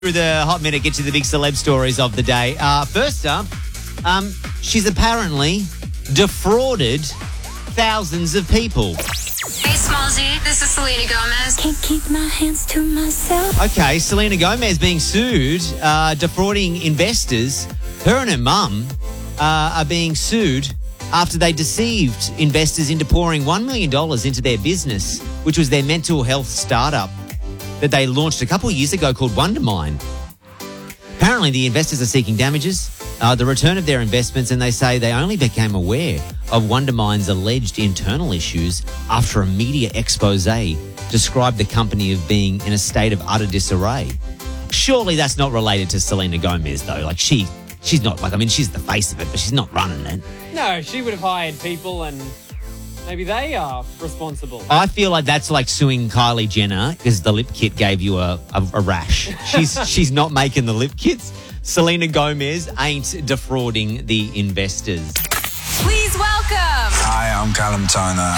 Through the hot minute, get to the big celeb stories of the day. First up, she's apparently defrauded thousands of people. Hey, Smallzy, this is Selena Gomez. Can't keep my hands to myself. Okay, Selena Gomez being sued, defrauding investors. Her and her mum are being sued after they deceived investors into pouring $1 million into their business, which was their mental health startup that they launched a couple of years ago called Wondermind. Apparently, the investors are seeking damages, the return of their investments, and they say they only became aware of Wondermind's alleged internal issues after a media expose described the company of being in a state of utter disarray. Surely that's not related to Selena Gomez, though. Like, she's not, like, I mean, she's the face of it, but she's not running it. No, she would have hired people and maybe they are responsible. I feel like that's like suing Kylie Jenner because the lip kit gave you a rash. She's not making the lip kits. Selena Gomez ain't defrauding the investors. Please welcome. Hi, I'm Callum Turner.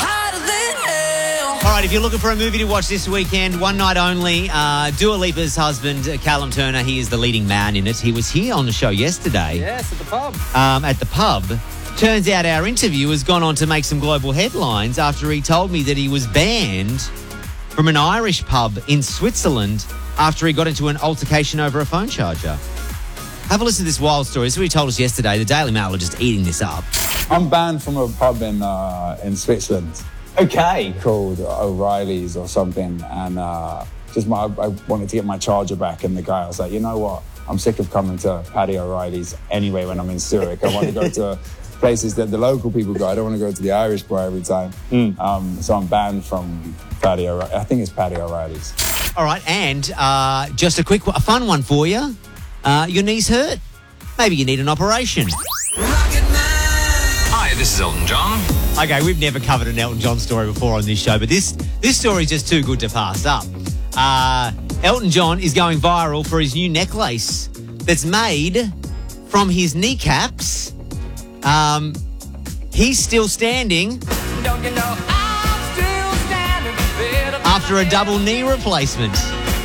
All right, if you're looking for a movie to watch this weekend, one night only, Dua Lipa's husband, Callum Turner, he is the leading man in it. He was here on the show yesterday. Yes, at the pub. At the pub. Turns out our interview has gone on to make some global headlines after he told me that he was banned from an Irish pub in Switzerland after he got into an altercation over a phone charger. Have a listen to this wild story. This is what he told us yesterday. The Daily Mail are just eating this up. I'm banned from a pub in Switzerland. Okay. Called O'Reilly's or something, and I wanted to get my charger back, and the guy was like, you know what? I'm sick of coming to Paddy O'Reilly's anyway when I'm in Zurich. I want to go to places that the local people go. I don't want to go to the Irish bar every time. So I'm banned from Paddy O'Reilly. I think it's Paddy O'Reilly's. All right, and just a fun one for you. Your knee's hurt? Maybe you need an operation. Hi, this is Elton John. Okay, we've never covered an Elton John story before on this show, but this story is just too good to pass up. Elton John is going viral for his new necklace that's made from his kneecaps. He's still standing after a double knee replacement.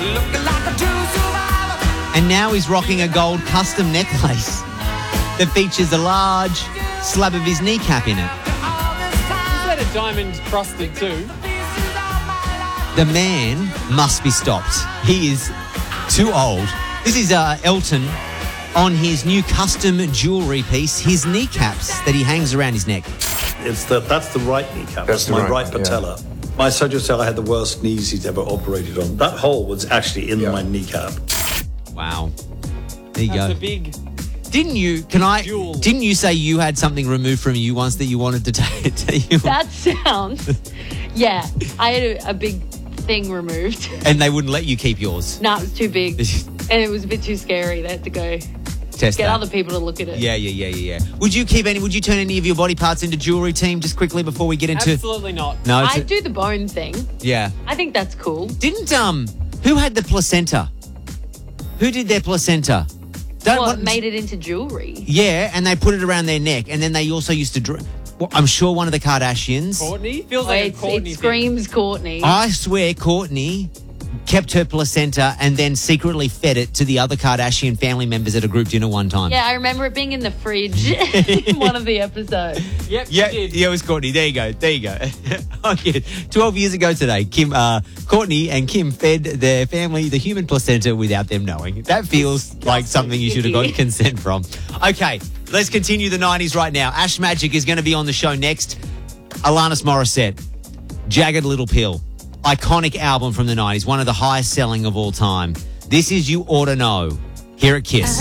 And now he's rocking a gold custom necklace that features a large slab of his kneecap in it. Is that a diamond crusted too? The man must be stopped. He is too old. This is Elton on his new custom jewellery piece, his kneecaps that he hangs around his neck. That's the right kneecap. That's my right patella. Yeah. My surgeon said I had the worst knees he's ever operated on. That hole was actually in my kneecap. Wow. There you That's go. a big Didn't you say you had something removed from you once that you wanted to take you? That sounds... Yeah, I had a big thing removed. And they wouldn't let you keep yours? No, it was too big. And it was a bit too scary. They had to go get other people to look at it. Yeah. Would you turn any of your body parts into jewellery, team, just quickly before we get into... Absolutely not. No, I do the bone thing. Yeah. I think that's cool. Didn't, who had the placenta? Who did their placenta? Made it into jewellery? Yeah, and they put it around their neck, and then they also used to... Well, I'm sure one of the Kardashians... Kourtney? Feels like a Kourtney It screams Kourtney. I swear Kourtney kept her placenta and then secretly fed it to the other Kardashian family members at a group dinner one time. Yeah, I remember it being in the fridge in one of the episodes. Yep, Yeah, it was Kourtney. There you go. Okay. 12 years ago today, Kourtney and Kim fed their family the human placenta without them knowing. That feels like something you should have gotten consent from. Okay, let's continue the 90s right now. Ash Magic is going to be on the show next. Alanis Morissette, Jagged Little Pill. Iconic album from the 90s, one of the highest selling of all time. This is You Oughta Know, here at KISS.